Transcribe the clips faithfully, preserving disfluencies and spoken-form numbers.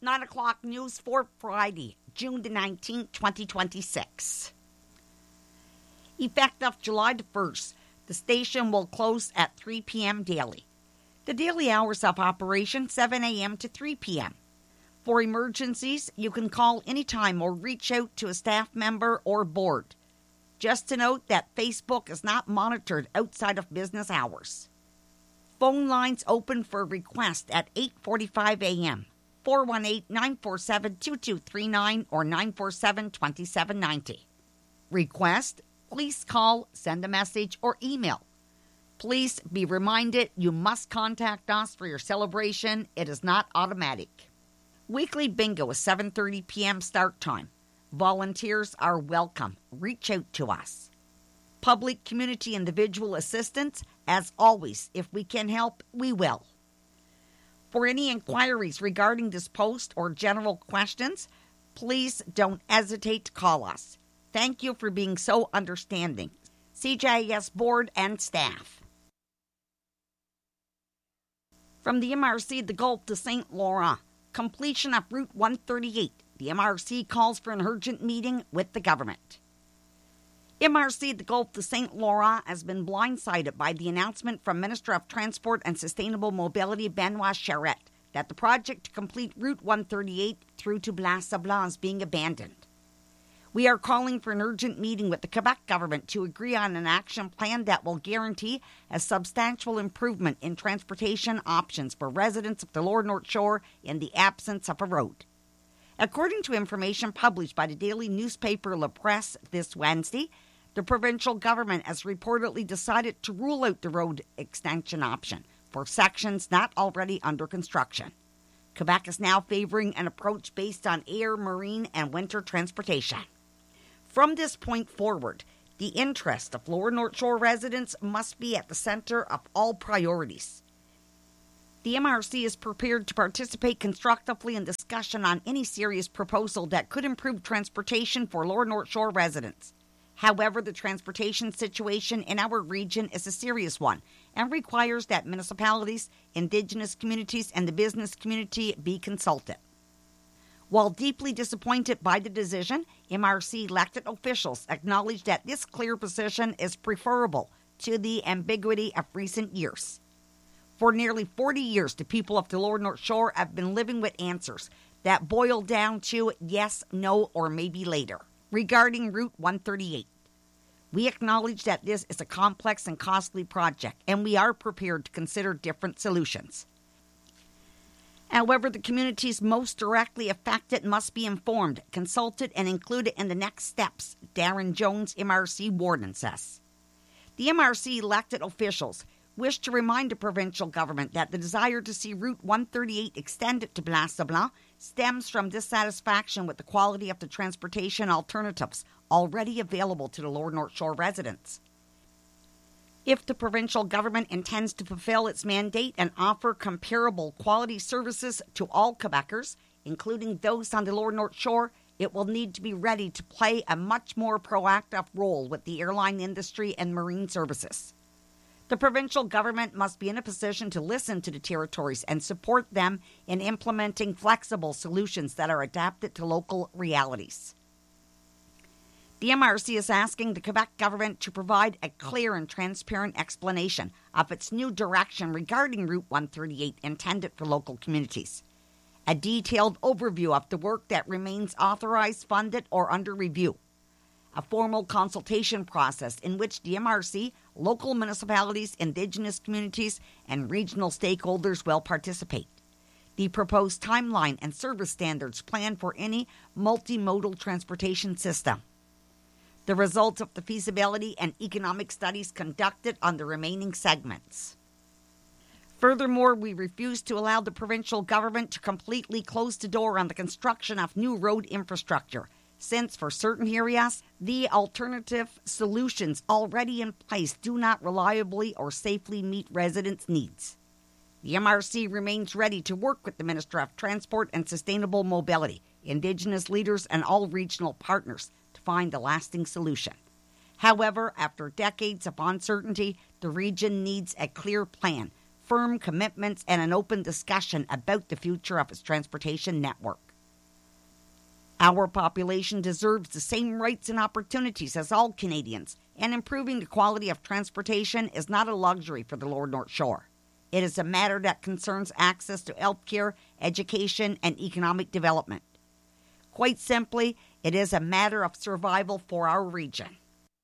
nine o'clock news for Friday, June the nineteenth, twenty twenty-six. Effective July the first, the station will close at three p.m. daily. The daily hours of operation, seven a.m. to three p.m. For emergencies, you can call anytime or reach out to a staff member or board. Just to note that Facebook is not monitored outside of business hours. Phone lines open for request at eight forty-five a.m. four one eight, nine four seven, two two three nine or nine four seven, two seven nine zero. Request, please call, send a message, or email. Please be reminded you must contact us for your celebration. It is not automatic. Weekly bingo is seven thirty p.m. start time. Volunteers are welcome. Reach out to us. Public community individual assistance, as always, if we can help, we will. For any inquiries regarding this post or general questions, please don't hesitate to call us. Thank you for being so understanding. C J I S Board and staff. From the M R C the Gulf to Saint Laurent, completion of Route one thirty-eight. The M R C calls for an urgent meeting with the government. M R C the Gulf to Saint Laurent has been blindsided by the announcement from Minister of Transport and Sustainable Mobility Benoit Charette that the project to complete Route one thirty-eight through to Blainsablon is being abandoned. We are calling for an urgent meeting with the Quebec government to agree on an action plan that will guarantee a substantial improvement in transportation options for residents of the Lower North Shore in the absence of a road. According to information published by the daily newspaper La Presse this Wednesday, the provincial government has reportedly decided to rule out the road extension option for sections not already under construction. Quebec is now favoring an approach based on air, marine, and winter transportation. From this point forward, the interest of Lower North Shore residents must be at the center of all priorities. The M R C is prepared to participate constructively in discussion on any serious proposal that could improve transportation for Lower North Shore residents. However, the transportation situation in our region is a serious one and requires that municipalities, Indigenous communities, and the business community be consulted. While deeply disappointed by the decision, M R C elected officials acknowledged that this clear position is preferable to the ambiguity of recent years. For nearly forty years, the people of the Lower North Shore have been living with answers that boil down to yes, no, or maybe later regarding Route one thirty-eight. We acknowledge that this is a complex and costly project, and we are prepared to consider different solutions. However, the communities most directly affected must be informed, consulted, and included in the next steps, Darren Jones, M R C warden, says. The M R C elected officials wish to remind the provincial government that the desire to see Route one thirty-eight extended to Blainsablon stems from dissatisfaction with the quality of the transportation alternatives already available to the Lower North Shore residents. If the provincial government intends to fulfill its mandate and offer comparable quality services to all Quebecers, including those on the Lower North Shore, it will need to be ready to play a much more proactive role with the airline industry and marine services. The provincial government must be in a position to listen to the territories and support them in implementing flexible solutions that are adapted to local realities. The M R C is asking the Quebec government to provide a clear and transparent explanation of its new direction regarding Route one thirty-eight intended for local communities. A detailed overview of the work that remains authorized, funded, or under review. A formal consultation process in which the M R C, local municipalities, Indigenous communities, and regional stakeholders will participate. The proposed timeline and service standards planned for any multimodal transportation system. The results of the feasibility and economic studies conducted on the remaining segments. Furthermore, we refuse to allow the provincial government to completely close the door on the construction of new road infrastructure, since for certain areas, the alternative solutions already in place do not reliably or safely meet residents' needs. The M R C remains ready to work with the Minister of Transport and Sustainable Mobility, Indigenous leaders, and all regional partners to find a lasting solution. However, after decades of uncertainty, the region needs a clear plan, firm commitments and an open discussion about the future of its transportation network. Our population deserves the same rights and opportunities as all Canadians, and improving the quality of transportation is not a luxury for the Lower North Shore. It is a matter that concerns access to healthcare, education, and economic development. Quite simply, it is a matter of survival for our region.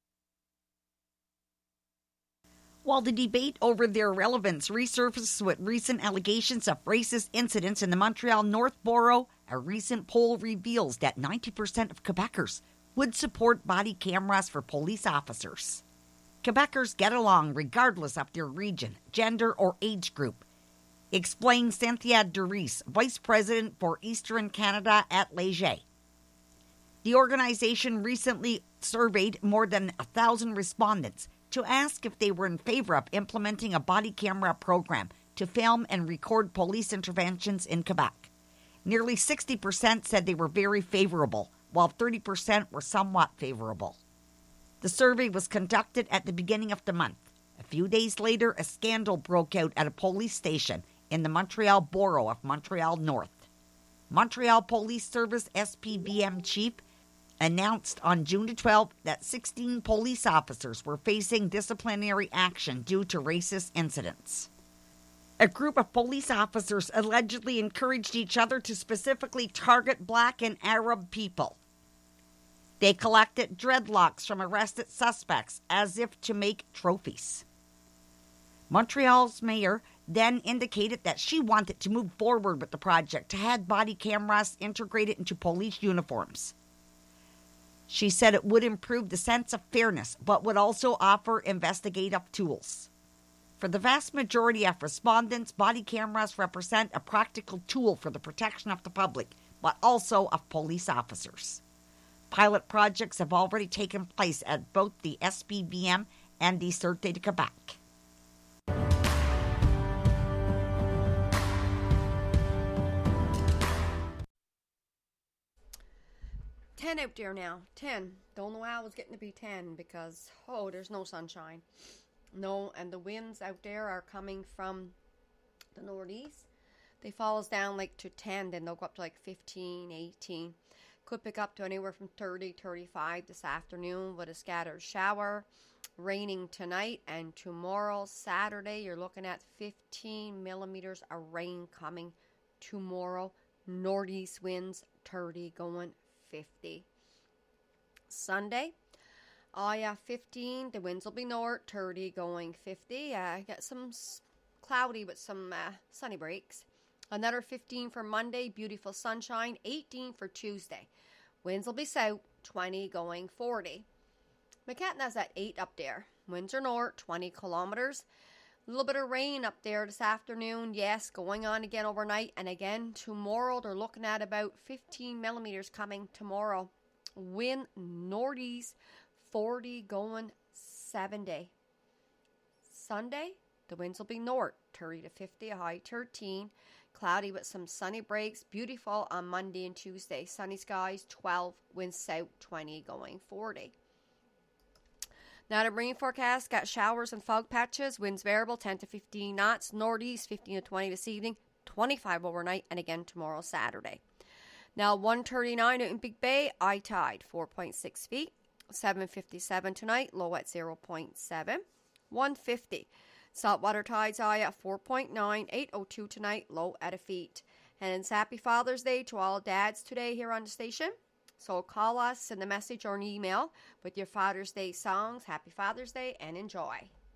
While the debate over their relevance resurfaces with recent allegations of racist incidents in the Montreal North Borough, a recent poll reveals that ninety percent of Quebecers would support body cameras for police officers. Quebecers get along regardless of their region, gender, or age group, explains Cynthia Duris, Vice President for Eastern Canada at Léger. The organization recently surveyed more than a thousand respondents to ask if they were in favor of implementing a body camera program to film and record police interventions in Quebec. Nearly sixty percent said they were very favorable, while thirty percent were somewhat favorable. The survey was conducted at the beginning of the month. A few days later, a scandal broke out at a police station in the Montreal borough of Montreal North. Montreal Police Service S P V M chief announced on June twelfth that sixteen police officers were facing disciplinary action due to racist incidents. A group of police officers allegedly encouraged each other to specifically target Black and Arab people. They collected dreadlocks from arrested suspects as if to make trophies. Montreal's mayor then indicated that she wanted to move forward with the project to have body cameras integrated into police uniforms. She said it would improve the sense of fairness, but would also offer investigative tools. For the vast majority of respondents, body cameras represent a practical tool for the protection of the public, but also of police officers. Pilot projects have already taken place at both the S P V M and the Sûreté de Québec. ten out there now. ten. Don't know how it's getting to be ten because, oh, there's no sunshine. No, and the winds out there are coming from the northeast. They fall us down like to ten, then they'll go up to like fifteen, eighteen. Could pick up to anywhere from thirty, thirty-five this afternoon with a scattered shower. Raining tonight, and tomorrow, Saturday, you're looking at fifteen millimeters of rain coming tomorrow. Northeast winds, thirty going fifty. Sunday, oh yeah, fifteen. The winds will be north, thirty going fifty. Uh, get some s- cloudy with some uh, sunny breaks. Another fifteen for Monday, beautiful sunshine. eighteen for Tuesday. Winds will be south, twenty going forty. McCatna's at eight up there. Winds are north, twenty kilometers. A little bit of rain up there this afternoon. Yes, going on again overnight. And again, tomorrow, they're looking at about fifteen millimeters coming tomorrow. Wind northeast, forty going seventy. Sunday, the winds will be north, thirty to fifty, a high thirteen. Cloudy with some sunny breaks. Beautiful on Monday and Tuesday. Sunny skies, twelve. Winds south, twenty going forty. Now the rain forecast, got showers and fog patches. Winds variable, ten to fifteen knots. Northeast, fifteen to twenty this evening. twenty-five overnight, and again tomorrow, Saturday. Now one thirty-nine out in Big Bay. High tide, four point six feet. seven fifty-seven tonight. Low at zero point seven. one fifty. Saltwater tides high at four point nine. eight oh two tonight. Low at a feet. And it's Happy Father's Day to all dads today here on the station. So call us, send a message or an email with your Father's Day songs. Happy Father's Day and enjoy.